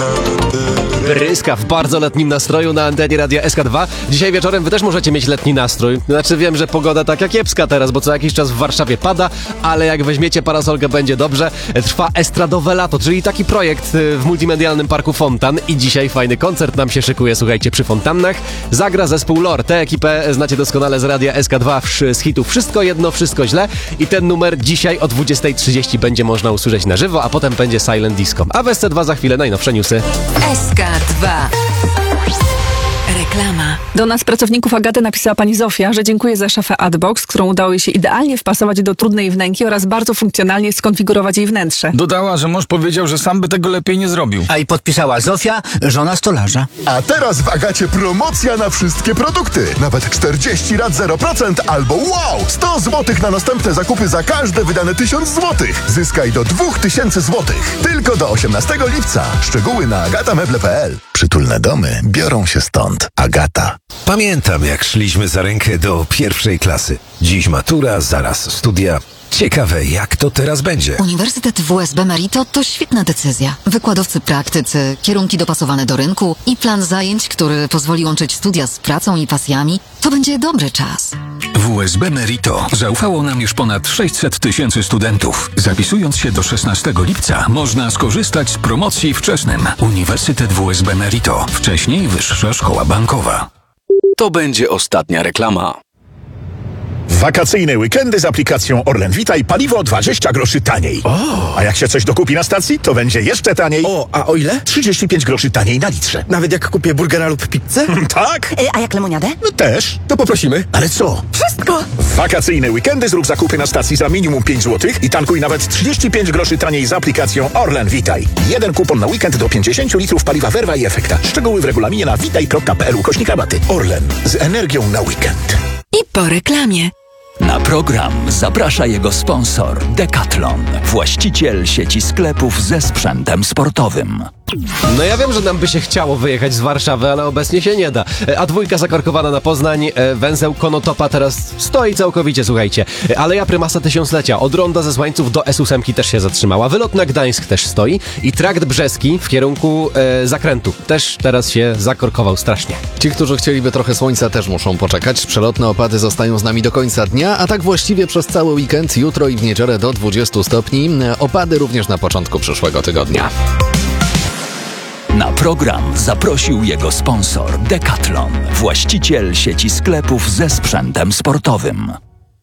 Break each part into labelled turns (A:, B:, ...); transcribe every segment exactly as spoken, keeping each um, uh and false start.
A: Bryska w bardzo letnim nastroju na antenie Radia S K dwa. Dzisiaj wieczorem wy też możecie mieć letni nastrój. Znaczy wiem, że pogoda taka kiepska teraz, bo co jakiś czas w Warszawie pada, ale jak weźmiecie parasolkę, będzie dobrze. Trwa Estradowe Lato, czyli taki projekt w multimedialnym parku Fontan i dzisiaj fajny koncert nam się szykuje, słuchajcie, przy fontannach. Zagra zespół Lore. Tę ekipę znacie doskonale z Radia S K dwa, z hitu Wszystko Jedno, Wszystko Źle i ten numer dzisiaj o dwudziestej trzydzieści będzie można usłyszeć na żywo, a potem będzie Silent Disco. A w S C dwa za chwilę najnowsze newsy.
B: S K dwa. Reklama.
C: Do nas, pracowników Agaty, napisała pani Zofia, że dziękuję za szafę Adbox, którą udało jej się idealnie wpasować do trudnej wnęki oraz bardzo funkcjonalnie skonfigurować jej wnętrze.
D: Dodała, że mąż powiedział, że sam by tego lepiej nie zrobił.
E: A i podpisała Zofia, żona stolarza.
F: A teraz w Agacie promocja na wszystkie produkty. Nawet czterdzieści rat zero procent albo wow! sto złotych na następne zakupy za każde wydane tysiąc złotych. Zyskaj do dwa tysiące złotych. Tylko do osiemnastego lipca. Szczegóły na agatameble kropka p l. Przytulne domy biorą się stąd. Agata.
G: Pamiętam, jak szliśmy za rękę do pierwszej klasy. Dziś matura, zaraz studia. Ciekawe, jak to teraz będzie.
B: Uniwersytet W S B Merito to świetna decyzja. Wykładowcy praktycy, kierunki dopasowane do rynku i plan zajęć, który pozwoli łączyć studia z pracą i pasjami. To będzie dobry czas.
H: W S B Merito zaufało nam już ponad sześćset tysięcy studentów. Zapisując się do szesnastego lipca można skorzystać z promocji wczesnym. Uniwersytet W S B Merito. Wcześniej Wyższa Szkoła Bankowa.
I: To będzie ostatnia reklama.
F: Wakacyjne weekendy z aplikacją Orlen Witaj, paliwo dwadzieścia groszy taniej.
J: O.
F: A jak się coś dokupi na stacji, to będzie jeszcze taniej.
J: O, a o ile?
F: trzydzieści pięć groszy taniej na litrze.
J: Nawet jak kupię burgera lub pizzę?
F: Tak?
K: A jak lemoniadę?
F: No też.
J: To poprosimy.
F: Ale co?
K: Wszystko!
F: W wakacyjne weekendy zrób zakupy na stacji za minimum pięć złotych i tankuj nawet trzydzieści pięć groszy taniej z aplikacją Orlen Witaj. Jeden kupon na weekend do pięćdziesiąt litrów paliwa Verva i Efekta. Szczegóły w regulaminie na witaj kropka p l ukośnik rabaty. Orlen. Z energią na weekend.
B: I po reklamie.
I: Na program zaprasza jego sponsor Decathlon, właściciel sieci sklepów ze sprzętem sportowym.
A: No ja wiem, że nam by się chciało wyjechać z Warszawy, ale obecnie się nie da. A dwójka zakorkowana na Poznań, węzeł Konotopa teraz stoi całkowicie, słuchajcie. Aleja Prymasa Tysiąclecia od ronda ze Słańców do S osiem też się zatrzymała. Wylot na Gdańsk też stoi i trakt brzeski w kierunku e, zakrętu też teraz się zakorkował strasznie.
L: Ci, którzy chcieliby trochę słońca, też muszą poczekać. Przelotne opady zostają z nami do końca dnia, a tak właściwie przez cały weekend, jutro i w niedzielę do dwudziestu stopni. Opady również na początku przyszłego tygodnia.
I: Na program zaprosił jego sponsor Decathlon, właściciel sieci sklepów ze sprzętem sportowym.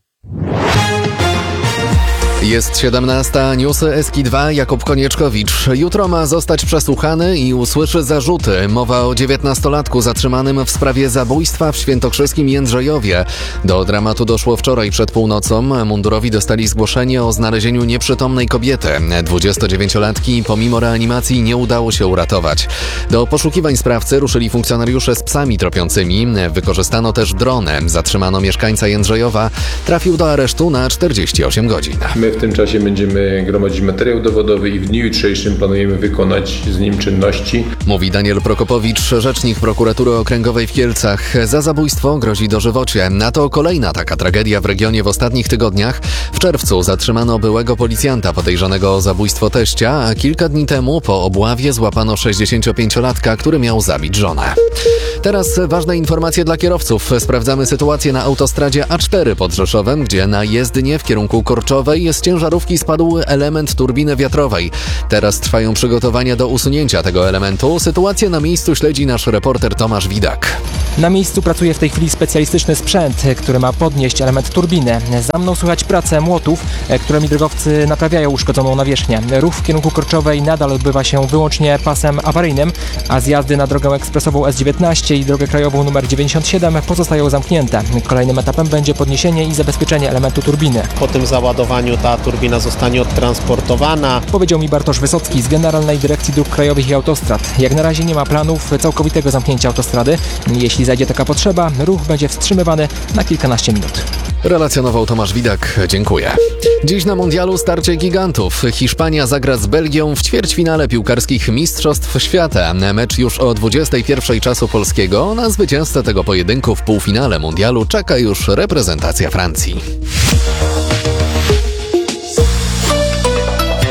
L: Jest siedemnasta, newsy S K dwa, Jakub Konieczkowicz. Jutro ma zostać przesłuchany i usłyszy zarzuty. Mowa o dziewiętnastolatku zatrzymanym w sprawie zabójstwa w świętokrzyskim Jędrzejowie. Do dramatu doszło wczoraj przed północą. Mundurowi dostali zgłoszenie o znalezieniu nieprzytomnej kobiety. dwudziestodziewięciolatki pomimo reanimacji nie udało się uratować. Do poszukiwań sprawcy ruszyli funkcjonariusze z psami tropiącymi. Wykorzystano też dronę. Zatrzymano mieszkańca Jędrzejowa. Trafił do aresztu na czterdzieści osiem godzin.
M: My w tym czasie będziemy gromadzić materiał dowodowy i w dniu jutrzejszym planujemy wykonać z nim czynności.
L: Mówi Daniel Prokopowicz, rzecznik prokuratury okręgowej w Kielcach. Za zabójstwo grozi dożywocie. Na to kolejna taka tragedia w regionie w ostatnich tygodniach. W czerwcu zatrzymano byłego policjanta podejrzanego o zabójstwo teścia, a kilka dni temu po obławie złapano sześćdziesięciopięciolatka, który miał zabić żonę. Teraz ważne informacje dla kierowców. Sprawdzamy sytuację na autostradzie A cztery pod Rzeszowem, gdzie na jezdnię w kierunku Korczowej z ciężarówki spadł element turbiny wiatrowej. Teraz trwają przygotowania do usunięcia tego elementu. Sytuację na miejscu śledzi nasz reporter Tomasz Widak.
N: Na miejscu pracuje w tej chwili specjalistyczny sprzęt, który ma podnieść element turbiny. Za mną słychać pracę młotów, którymi drogowcy naprawiają uszkodzoną nawierzchnię. Ruch w kierunku Korczowej nadal odbywa się wyłącznie pasem awaryjnym, a zjazdy na drogę ekspresową S dziewiętnaście i drogę krajową numer dziewięćdziesiąt siedem pozostają zamknięte. Kolejnym etapem będzie podniesienie i zabezpieczenie elementu turbiny.
O: Po tym załadowaniu ta turbina zostanie odtransportowana.
N: Powiedział mi Bartosz Wysocki z Generalnej Dyrekcji Dróg Krajowych i Autostrad. Jak na razie nie ma planów całkowitego zamknięcia autostrady. Jeśli zajdzie taka potrzeba, ruch będzie wstrzymywany na kilkanaście minut.
L: Relacjonował Tomasz Widak. Dziękuję. Dziś na mundialu starcie gigantów. Hiszpania zagra z Belgią w ćwierćfinale piłkarskich Mistrzostw Świata. Mecz już o dwudziestej pierwszej czasu polskiego. Na zwycięzcę tego pojedynku w półfinale mundialu czeka już reprezentacja Francji.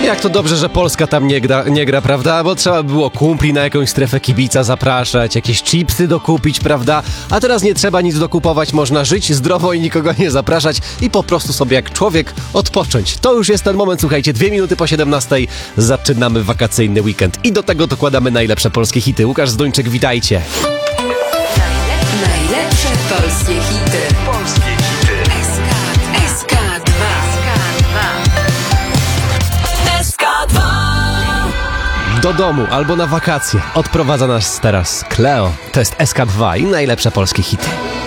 A: Jak to dobrze, że Polska tam nie gra, nie gra, prawda? Bo trzeba by było kumpli na jakąś strefę kibica zapraszać, jakieś chipsy dokupić, prawda? A teraz nie trzeba nic dokupować, można żyć zdrowo i nikogo nie zapraszać i po prostu sobie jak człowiek odpocząć. To już jest ten moment, słuchajcie, dwie minuty po siedemnastej zaczynamy wakacyjny weekend i do tego dokładamy najlepsze polskie hity. Łukasz Zduńczyk, witajcie.
K: Najlepsze polskie hity. Polskie hity. S K dwa. S K dwa.
A: Do domu albo na wakacje odprowadza nas teraz Cleo. To jest S K dwa i najlepsze polskie hity.